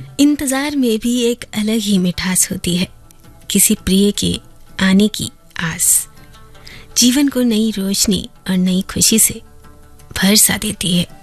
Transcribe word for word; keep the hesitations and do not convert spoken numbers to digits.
इंतजार में भी एक अलग ही मिठास होती है। किसी प्रिय के आने की आस जीवन को नई रोशनी और नई खुशी से भर सा देती है।